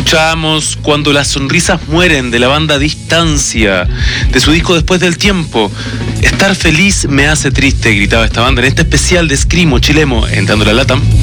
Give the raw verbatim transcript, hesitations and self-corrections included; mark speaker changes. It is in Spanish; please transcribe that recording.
Speaker 1: Escuchábamos Cuando las sonrisas mueren, de la banda Distancia, de su disco Después del Tiempo. Estar feliz me hace triste, gritaba esta banda en este especial de Escrimo Chilemo, entrando la lata.